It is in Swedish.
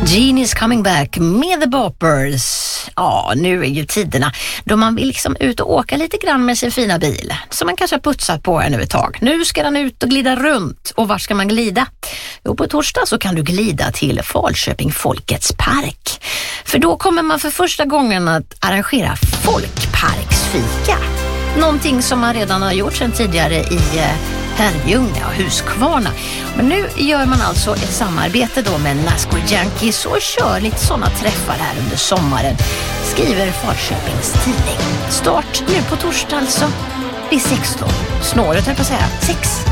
Gene is coming back med The Boppers. Ja, nu är ju tiderna då man vill liksom ut och åka lite grann med sin fina bil som man kanske har putsat på nu ett tag. Nu ska den ut och glida runt. Och var ska man glida? Jo, på torsdag så kan du glida till Falköping Folkets park. För då kommer man för första gången att arrangera folkparksfika. Någonting som man redan har gjort sedan tidigare i Herrljunga och Huskvarna. Men nu gör man alltså ett samarbete då med Nasco Yankees och kör lite sådana träffar här under sommaren, skriver Falköpings tidning. Start nu på torsdag alltså vid 16. Snåret, jag får säga 6.